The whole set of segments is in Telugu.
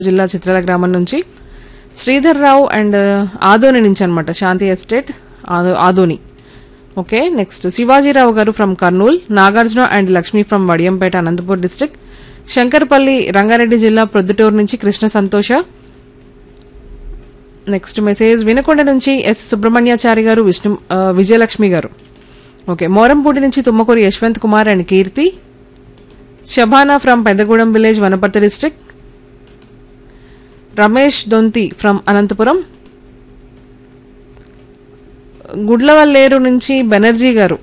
జిల్లా చిత్రాల గ్రామం నుంచి శ్రీధర్ రావు అండ్ ఆదోని నుంచి అనమాట, శాంతి estate Adoni. Okay, next Shivaji Rao గారు from Kurnool, Nagarjuna and Lakshmi from Vadiyampeta Anantapur district, Shankarpally Rangareddy జిల్లా ప్రొద్దుటూరు నుంచి కృష్ణ సంతోష. నెక్స్ట్ మెసేజ్ వినకొండ నుంచి ఎస్ సుబ్రహ్మణ్యాచారి గారు, విజయలక్ష్మి గారు. ఓకే, మోరంపూడి నుంచి Tummakuri Yashwant Kumar and Keerthi, Shabana from Peddagudem village Wanaparthy district, Ramesh Donthi from Anantapuram, Gudlavalleru నుంచి బెనర్జీ గారు,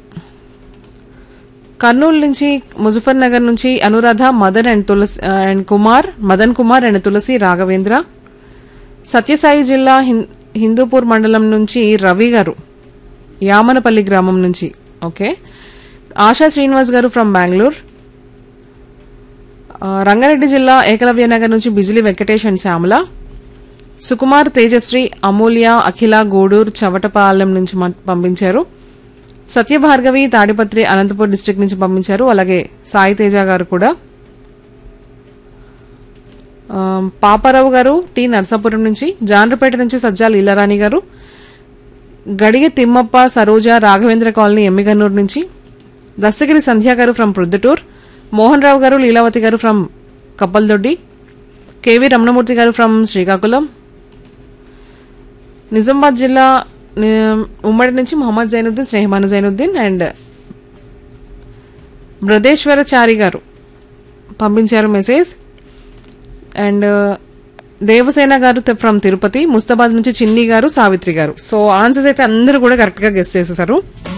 కర్నూలు నుంచి ముజఫర్ నగర్ నుంచి Anuradha Madan and Tulasi and Madan Kumar and తులసి రాఘవేంద్ర, సత్యసాయి జిల్లా హిందూపూర్ మండలం నుంచి రవి గారు, యామనపల్లి గ్రామం నుంచి. ఓకే, ఆశా శ్రీనివాస్ గారు ఫ్రమ్ బెంగళూరు, రంగారెడ్డి జిల్లా ఏకలవ్య నగర్ నుంచి బిజిలి వెంకటేష్ అండ్ శ్యామల, సుకుమార్ తేజశ్రీ అమూల్య అఖిల గూడూరు చవటపాలెం నుంచి పంపించారు, సత్యభార్గవి తాడిపత్రి అనంతపూర్ డిస్ట్రిక్ట్ నుంచి పంపించారు, అలాగే సాయి తేజ గారు కూడా, పాపారావు గారు టి నర్సాపురం నుంచి, జాన్రపేట నుంచి సజ్జాల ఇల్లారాణి గారు, గడిగె తిమ్మప్ప సరోజ రాఘవేంద్ర కాలనీ ఎమ్మిగన్నూరు నుంచి, దస్తగిరి సంధ్య గారు ఫ్రమ్ ప్రొద్దుటూర్, మోహన్ రావు గారు లీలావతి గారు ఫ్రమ్ కప్పల్దొడ్డి, కేవీ రమణమూర్తి గారు ఫ్రమ్ శ్రీకాకుళం, నిజామాబాద్ జిల్లా ఉమ్మడి నుంచి మొహమ్మద్ జైనుద్దీన్, స్నేహమాను జైనుద్దీన్ అండ్ బ్రదేశ్వరచారి గారు పంపించారు మెసేజ్. అండ్ దేవసేన గారు ఫ్రమ్ తిరుపతి, ముస్తాబాద్ నుంచి చిన్ని గారు, సావిత్రి గారు. సో ఆన్సర్స్ అయితే అందరూ కూడా కరెక్ట్ గా గెస్ చేసేసారు.